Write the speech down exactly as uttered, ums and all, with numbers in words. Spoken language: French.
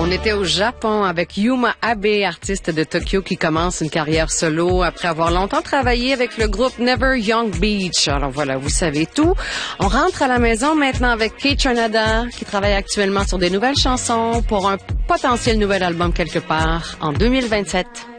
On était au Japon avec Yuma Abe, artiste de Tokyo qui commence une carrière solo après avoir longtemps travaillé avec le groupe Never Young Beach. Alors voilà, vous savez tout. On rentre à la maison maintenant avec Kate Ranada qui travaille actuellement sur des nouvelles chansons pour un potentiel nouvel album quelque part en deux mille vingt-sept.